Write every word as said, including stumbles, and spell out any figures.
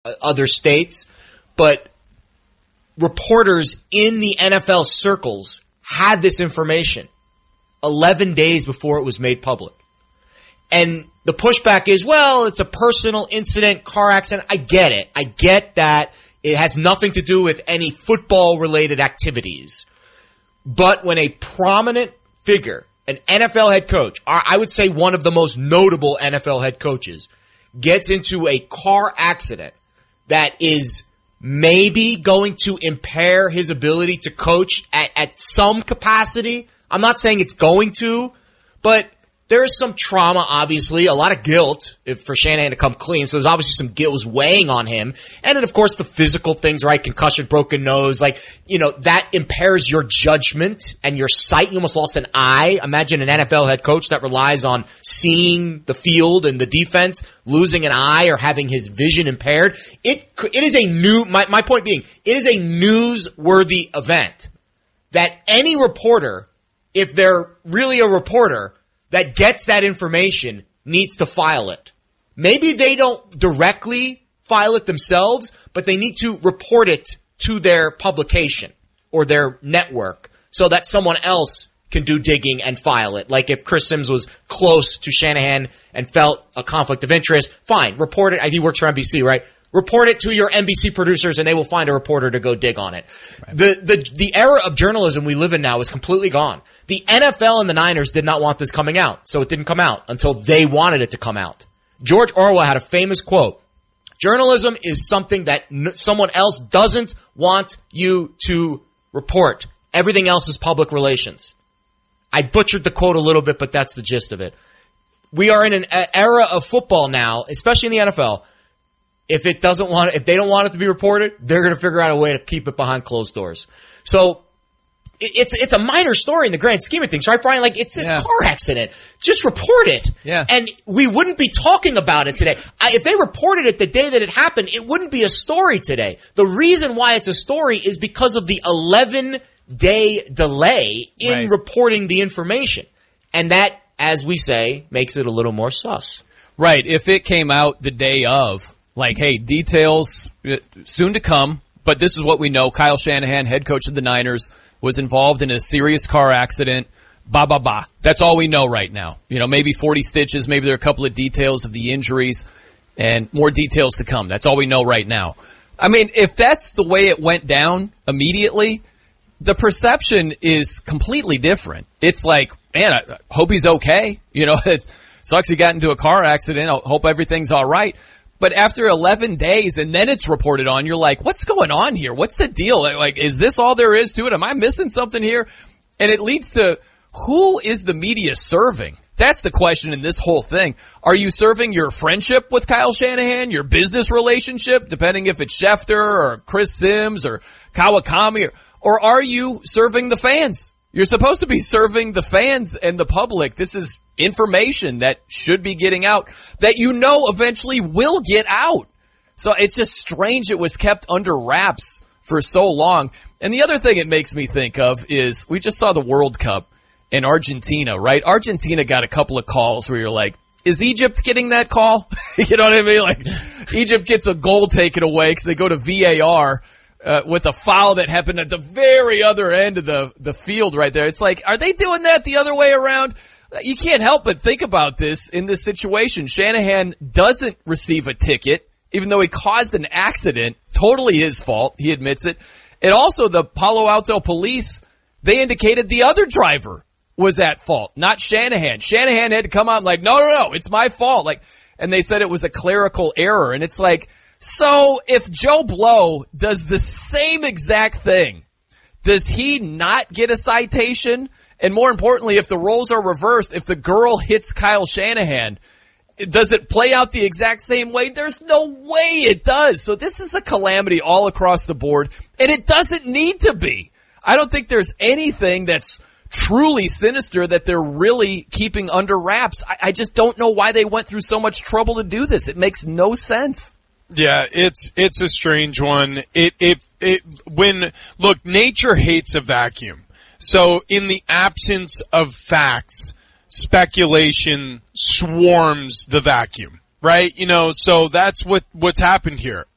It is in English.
uh, other states, but reporters in the N F L circles had this information eleven days before it was made public. And the pushback is, well, it's a personal incident, car accident. I get it. I get that it has nothing to do with any football-related activities. But when a prominent figure, an N F L head coach, I would say one of the most notable N F L head coaches, gets into a car accident that is maybe going to impair his ability to coach at, at some capacity. I'm not saying it's going to, but there is some trauma, obviously, a lot of guilt if, for Shanahan to come clean. So there's obviously some guilt was weighing on him. And then, of course, the physical things, right? Concussion, broken nose, like, you know, that impairs your judgment and your sight. You almost lost an eye. Imagine an N F L head coach that relies on seeing the field and the defense, losing an eye or having his vision impaired. It, it is a new, my, my point being, it is a newsworthy event that any reporter, if they're really a reporter, that gets that information needs to file it. Maybe they don't directly file it themselves, but they need to report it to their publication or their network so that someone else can do digging and file it. Like if Chris Sims was close to Shanahan and felt a conflict of interest, fine, report it. He works for N B C, right? Report it to your N B C producers and they will find a reporter to go dig on it. Right. The, the, the era of journalism we live in now is completely gone. The N F L and the Niners did not want this coming out, so it didn't come out until they wanted it to come out. George Orwell had a famous quote: journalism is something that n- someone else doesn't want you to report. Everything else is public relations. I butchered the quote a little bit, but that's the gist of it. We are in an a- era of football now, especially in the N F L. If it doesn't want, if they don't want it to be reported, they're going to figure out a way to keep it behind closed doors. So it, it's it's a minor story in the grand scheme of things, right, Brian? Like it's this yeah. car accident. Just report it, yeah. and we wouldn't be talking about it today. I, if they reported it the day that it happened, it wouldn't be a story today. The reason why it's a story is because of the eleven day delay in right. reporting the information, and that, as we say, makes it a little more sus. Right. If it came out the day of. Like, hey, details soon to come, but this is what we know. Kyle Shanahan, head coach of the Niners, was involved in a serious car accident. Ba, ba, ba. That's all we know right now. You know, maybe forty stitches, maybe there are a couple of details of the injuries, and more details to come. That's all we know right now. I mean, if that's the way it went down immediately, the perception is completely different. It's like, man, I hope he's okay. You know, it sucks he got into a car accident. I hope everything's all right. But after eleven days and then it's reported on, you're like, what's going on here? What's the deal? Like, is this all there is to it? Am I missing something here? And it leads to, who is the media serving? That's the question in this whole thing. Are you serving your friendship with Kyle Shanahan, your business relationship, depending if it's Schefter or Chris Sims or Kawakami, or, or are you serving the fans? You're supposed to be serving the fans and the public. This is information that should be getting out that you know eventually will get out. So it's just strange it was kept under wraps for so long. And the other thing it makes me think of is we just saw the World Cup in Argentina, right? Argentina got a couple of calls where you're like, is Egypt getting that call? You know what I mean? Like, Egypt gets a goal taken away because they go to V A R. Uh, with a foul that happened at the very other end of the, the field right there. It's like, are they doing that the other way around? You can't help but think about this in this situation. Shanahan doesn't receive a ticket, even though he caused an accident. Totally his fault. He admits it. And also the Palo Alto police, they indicated the other driver was at fault, not Shanahan. Shanahan had to come out and like, no, no, no, it's my fault. Like, and they said it was a clerical error. And it's like, so if Joe Blow does the same exact thing, does he not get a citation? And more importantly, if the roles are reversed, if the girl hits Kyle Shanahan, does it play out the exact same way? There's no way it does. So this is a calamity all across the board, and it doesn't need to be. I don't think there's anything that's truly sinister that they're really keeping under wraps. I, I just don't know why they went through so much trouble to do this. It makes no sense. Yeah, it's it's a strange one. It it it when look, nature hates a vacuum. So in the absence of facts, speculation swarms the vacuum, right? You know, so that's what what's happened here.